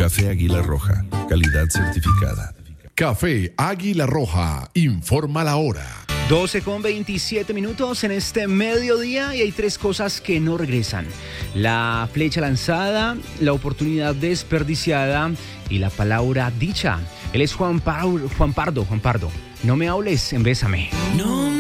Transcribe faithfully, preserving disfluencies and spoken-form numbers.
Café Águila Roja, calidad certificada. Café Águila Roja, informa la hora. doce con veintisiete minutos en este mediodía y hay tres cosas que no regresan. La flecha lanzada, la oportunidad desperdiciada y la palabra dicha. Él es Juan, pa- Juan Pardo, Juan Pardo. No me hables, embésame. No